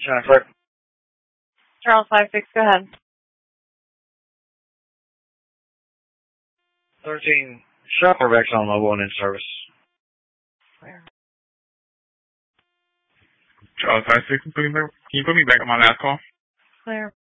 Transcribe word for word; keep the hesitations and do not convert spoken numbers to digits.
Jennifer. Charles five six, go ahead. thirteen, shut for Exxon Mobil and in service. Where? Charles five six, can you put me back on my last call? Clear.